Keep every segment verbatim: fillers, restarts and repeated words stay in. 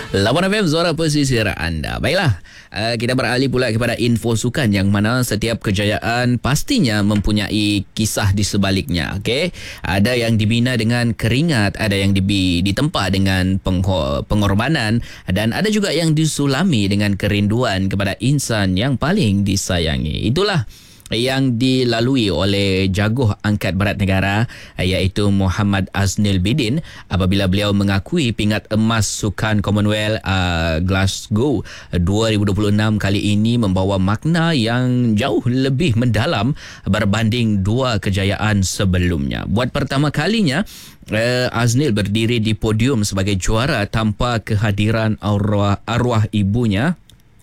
Lawan F M, suara pesisir anda. Baiklah, uh, kita beralih pula kepada info sukan yang mana setiap kejayaan pastinya mempunyai kisah di sebaliknya. Okay? Ada yang dibina dengan keringat, ada yang dibi, ditempa dengan pengho, pengorbanan, dan ada juga yang disulami dengan kerinduan kepada insan yang paling disayangi. Itulah yang dilalui oleh jaguh angkat berat negara iaitu Muhammad Aznil Bidin apabila beliau mengakui pingat emas Sukan Commonwealth uh, Glasgow dua ribu dua puluh enam kali ini membawa makna yang jauh lebih mendalam berbanding dua kejayaan sebelumnya. Buat pertama kalinya Uh, Aznil berdiri di podium sebagai juara tanpa kehadiran arwah, arwah ibunya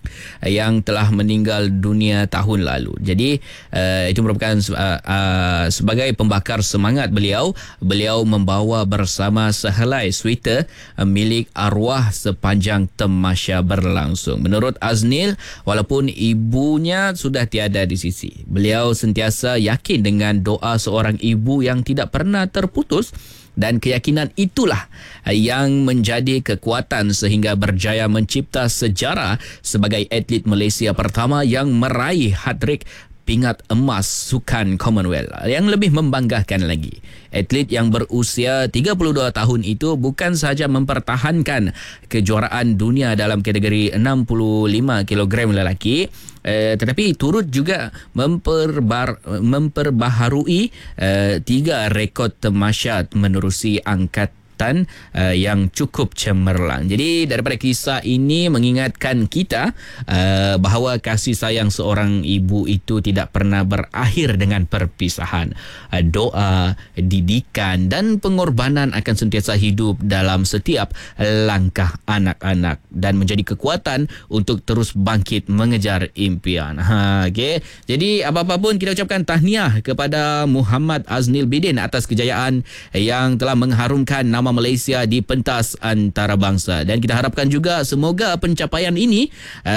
yang telah meninggal dunia tahun lalu. Jadi uh, itu merupakan uh, uh, sebagai pembakar semangat beliau. Beliau membawa bersama sehelai sweater uh, milik arwah sepanjang tamasya berlangsung. Menurut Aznil, walaupun ibunya sudah tiada di sisi, beliau sentiasa yakin dengan doa seorang ibu yang tidak pernah terputus. Dan keyakinan itulah yang menjadi kekuatan sehingga berjaya mencipta sejarah sebagai atlet Malaysia pertama yang meraih hat-trick pingat emas Sukan Commonwealth. Yang lebih membanggakan lagi, atlet yang berusia tiga puluh dua tahun itu bukan sahaja mempertahankan kejuaraan dunia dalam kategori enam puluh lima kilogram lelaki, eh, tetapi turut juga memperbar, memperbaharui eh, tiga rekod tamasya menerusi angkat Uh, yang cukup cemerlang. Jadi daripada kisah ini mengingatkan kita uh, bahawa kasih sayang seorang ibu itu tidak pernah berakhir dengan perpisahan. Uh, doa, didikan dan pengorbanan akan sentiasa hidup dalam setiap langkah anak-anak dan menjadi kekuatan untuk terus bangkit mengejar impian. Ha, okay. Jadi apa-apa pun kita ucapkan tahniah kepada Muhammad Aznil Bidin atas kejayaan yang telah mengharumkan nama Malaysia di pentas antarabangsa, dan kita harapkan juga semoga pencapaian ini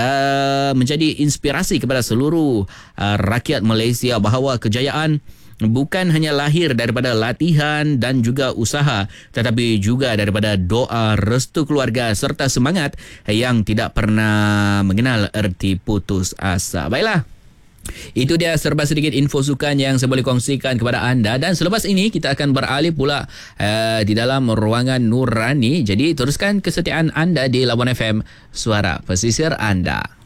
uh, menjadi inspirasi kepada seluruh uh, rakyat Malaysia bahawa kejayaan bukan hanya lahir daripada latihan dan juga usaha, tetapi juga daripada doa, restu keluarga serta semangat yang tidak pernah mengenal erti putus asa. Baiklah, itu dia serba sedikit info sukan yang saya boleh kongsikan kepada anda, dan selepas ini kita akan beralih pula uh, di dalam ruangan Nurani. Jadi teruskan kesetiaan anda di Labuan F M, suara pesisir anda.